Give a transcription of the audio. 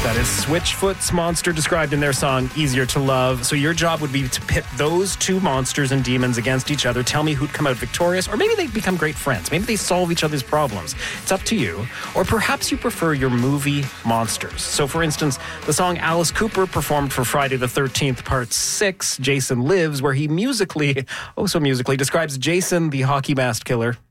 That is Switchfoot's monster described in their song Easier to Love. So your job would be to pit those two monsters and demons against each other. Tell me who'd come out victorious, or maybe they become great friends. Maybe they solve each other's problems. It's up to you. Or perhaps you prefer your movie monsters. So for instance, the song Alice Cooper performed for Friday the 13th Part 6, Jason Lives, where he musically describes Jason, the hockey mask killer,